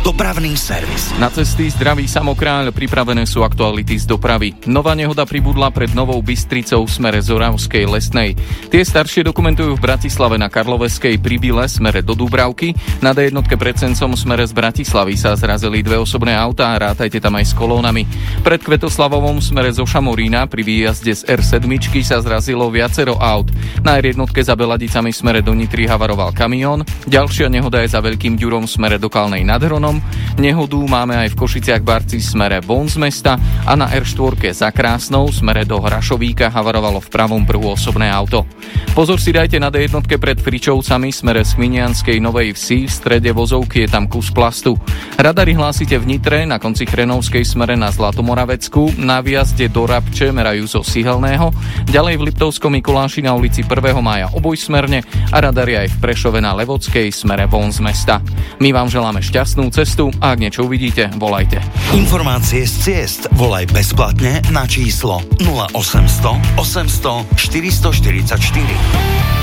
Dopravný servis. Na cesty zdraví Samokráľ, pripravené sú aktuality z dopravy. Nová nehoda pribudla pred Novou Bystricou v smere z Oravskej Lesnej. Tie staršie dokumentujú v Bratislave na Karloveskej pri Bile smere do Dúbravky. Na D1 pred Sencom smere z Bratislavy sa zrazili dve osobné autá, rátajte tam aj s kolónami. Pred Kvetoslavovom smere zo Šamorína pri výjazde z R7 sa zrazilo viacero aut. Na R1 za Beladicami smere do Nitry havaroval kamión. Ďalšia nehoda je za Veľkým Ďurom smere do Kalnej nad Hronom. Nehodu máme aj v Košiciach Barci smere von z mesta a na R4 za Krásnou smere do Hrašovíka havarovalo v pravom pruhu osobné auto. Pozor si dajte na D1 pred Fričovcami smere z Chminianskej Novej Vsi, v strede vozovky je tam kus plastu. Radary hlásite v Nitre, na konci Chrenovskej smere na Zlatomoravecku, na výjazde do Rabče merajú zo Sihelného, ďalej v Liptovskom Mikuláši na ulici 1. mája obojsmerne a radary aj v Prešove na Levodskej smere von z mesta. My vám želáme šťastnú cestu a ak niečo uvidíte, volajte. Informácie z ciest volaj bezplatne na číslo 0800 800 444.